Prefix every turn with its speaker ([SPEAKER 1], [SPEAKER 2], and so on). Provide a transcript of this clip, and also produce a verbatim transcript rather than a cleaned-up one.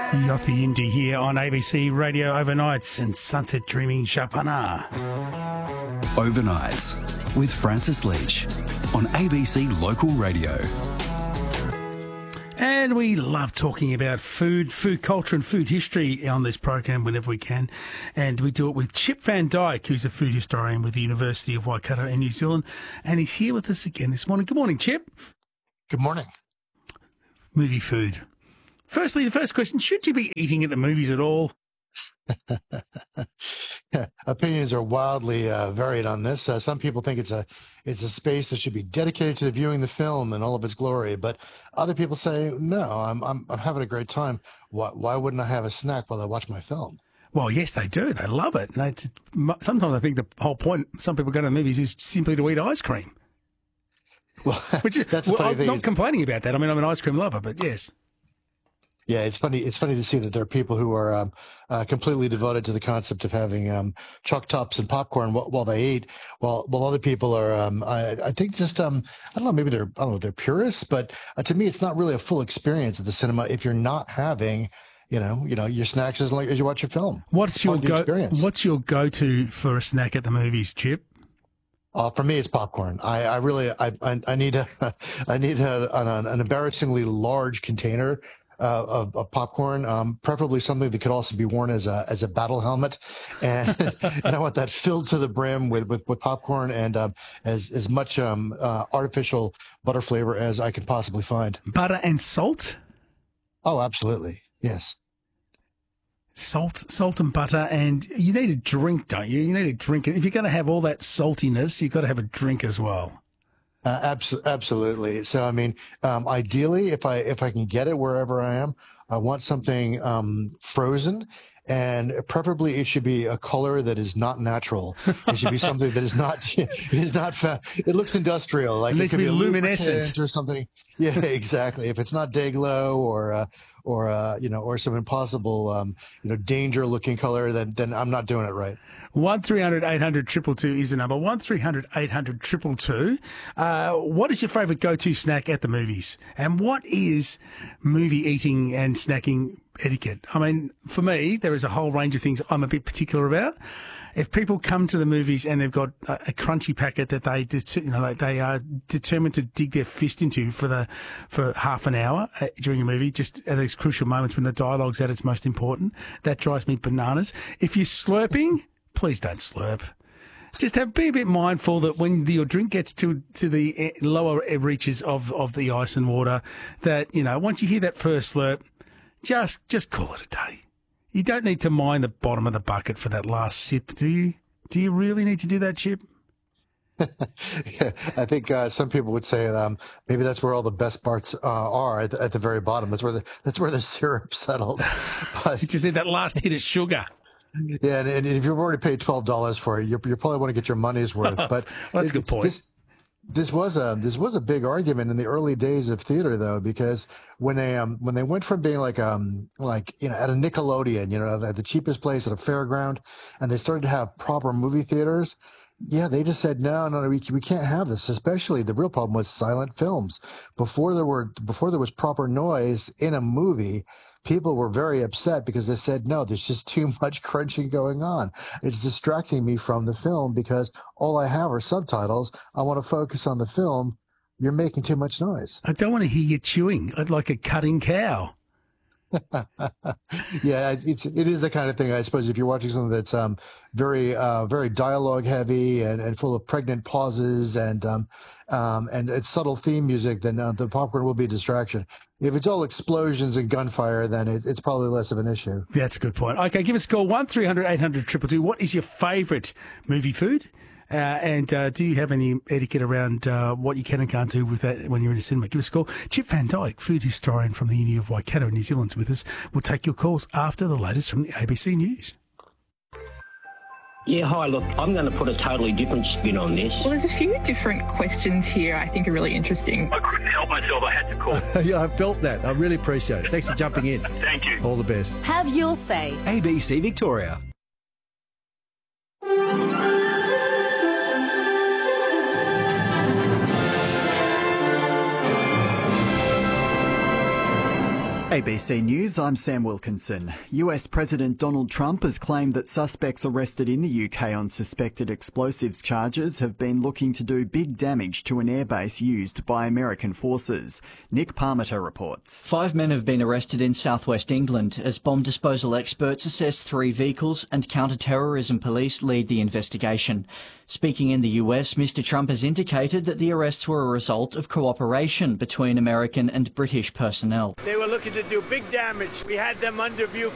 [SPEAKER 1] Yothi Indy here on A B C Radio Overnights and Sunset Dreaming Chapana.
[SPEAKER 2] Overnights with Francis Leach on A B C Local Radio.
[SPEAKER 1] And we love talking about food, food culture and food history on this program whenever we can. And we do it with Chip Van Dyke, who's a food historian with the University of Waikato in New Zealand. And he's here with us again this morning. Good morning, Chip.
[SPEAKER 3] Good morning.
[SPEAKER 1] Movie food. Firstly, the first question, should you be eating at the movies at all?
[SPEAKER 3] Opinions are wildly uh, varied on this. Uh, some people think it's a it's a space that should be dedicated to viewing the film in all of its glory, but other people say no. I'm I'm, I'm having a great time. Why, why wouldn't I have a snack while I watch my film?
[SPEAKER 1] Well, yes, they do. They love it. They, sometimes I think the whole point. Some people go to the movies is simply to eat ice cream.
[SPEAKER 3] Well,
[SPEAKER 1] which is
[SPEAKER 3] that's
[SPEAKER 1] well,
[SPEAKER 3] funny
[SPEAKER 1] I'm
[SPEAKER 3] thing
[SPEAKER 1] not
[SPEAKER 3] is,
[SPEAKER 1] complaining about that. I mean, I'm an ice cream lover, but yes.
[SPEAKER 3] Yeah, it's funny. It's funny to see that there are people who are um, uh, completely devoted to the concept of having um, chalk tops and popcorn while, while they eat, while while other people are. Um, I, I think just um, I don't know. Maybe they're I don't know. They're purists, but uh, to me, it's not really a full experience at the cinema if you're not having, you know, you know, your snacks as like as you watch your film.
[SPEAKER 1] What's your go?
[SPEAKER 3] Experience.
[SPEAKER 1] What's your go-to for a snack at the movies, Chip?
[SPEAKER 3] Uh, for me, it's popcorn. I, I really I, I I need a I need a, an, an embarrassingly large container. Uh, of, of popcorn, um, preferably something that could also be worn as a as a battle helmet, and and I want that filled to the brim with with, with popcorn and uh, as as much um, uh, artificial butter flavor as I can possibly find.
[SPEAKER 1] Butter and salt.
[SPEAKER 3] Oh, absolutely, yes.
[SPEAKER 1] Salt, salt and butter, and you need a drink, don't you? You need a drink. If you're going to have all that saltiness, you've got to have a drink as well.
[SPEAKER 3] Uh, abso- absolutely. So, I mean, um, ideally, if I if I can get it wherever I am, I want something um, frozen, and preferably it should be a color that is not natural. It should be something that is not it is not fa- it looks industrial, like
[SPEAKER 1] it,
[SPEAKER 3] it could
[SPEAKER 1] be,
[SPEAKER 3] be a
[SPEAKER 1] luminescent
[SPEAKER 3] or something. Yeah, exactly. If it's not Day-Glo or uh, or uh, you know or some impossible um, you know danger looking color, then then I'm not doing it right.
[SPEAKER 1] One three hundred eight hundred two two two is the number. One three hundred eight hundred two two two. Uh, what is your favourite go-to snack at the movies? And what is movie eating and snacking etiquette? I mean, for me, there is a whole range of things I'm a bit particular about. If people come to the movies and they've got a, a crunchy packet that they, you know, like they are determined to dig their fist into for the for half an hour during a movie, just at these crucial moments when the dialogue's at its most important, that drives me bananas. If you're slurping, please don't slurp. Just have be a bit mindful that when the, your drink gets to to the lower reaches of, of the ice and water, that, you know, once you hear that first slurp, just just call it a day. You don't need to mind the bottom of the bucket for that last sip, do you? Do you really need to do that, Chip?
[SPEAKER 3] Yeah, I think uh, some people would say um, maybe that's where all the best parts uh, are at the, at the very bottom. That's where the that's where the syrup settles.
[SPEAKER 1] But you just need that last hit of sugar.
[SPEAKER 3] Yeah, and, and if you've already paid twelve dollars for it, you you probably want to get your money's worth. But
[SPEAKER 1] well, that's
[SPEAKER 3] it,
[SPEAKER 1] a good point.
[SPEAKER 3] This, this was a this was a big argument in the early days of theater, though, because when they um when they went from being like um like you know at a Nickelodeon, you know, at the cheapest place at a fairground, and they started to have proper movie theaters. Yeah, they just said no, no, no, we we can't have this. Especially the real problem was silent films. Before there were before there was proper noise in a movie, people were very upset because they said, no, there's just too much crunching going on. It's distracting me from the film because all I have are subtitles. I want to focus on the film. You're making too much noise.
[SPEAKER 1] I don't want to hear you chewing like a cutting cow.
[SPEAKER 3] Yeah, it's it is the kind of thing, I suppose, if you're watching something that's um very uh very dialogue heavy and, and full of pregnant pauses and um um and it's subtle theme music, then uh, the popcorn will be a distraction. If it's all explosions and gunfire, then it, it's probably less of an issue.
[SPEAKER 1] That's a good point. Okay, give us a call, one three hundred eight hundred two two two. What is your favourite movie food? Uh, and uh, do you have any etiquette around uh, what you can and can't do with that when you're in a cinema? Give us a call. Chip Van Dyke, food historian from the University of Waikato in New Zealand, is with us. We'll take your calls after the latest from the A B C News.
[SPEAKER 4] Yeah, hi, look, I'm going to put a totally different spin on this.
[SPEAKER 5] Well, there's a few different questions here I think are really interesting.
[SPEAKER 6] I couldn't help myself. I had to call.
[SPEAKER 7] Yeah, I felt that. I really appreciate it. Thanks for jumping in.
[SPEAKER 6] Thank you.
[SPEAKER 7] All the best.
[SPEAKER 8] Have your say.
[SPEAKER 2] A B C Victoria.
[SPEAKER 8] A B C News, I'm Sam Wilkinson. U S President Donald Trump has claimed that suspects arrested in the U K on suspected explosives charges have been looking to do big damage to an airbase used by American forces. Nick Parmiter reports.
[SPEAKER 9] Five men have been arrested in southwest England as bomb disposal experts assess three vehicles and counter-terrorism police lead the investigation. Speaking in the U S, Mister Trump has indicated that the arrests were a result of cooperation between American and British personnel.
[SPEAKER 10] They were looking to do big damage. We had them under view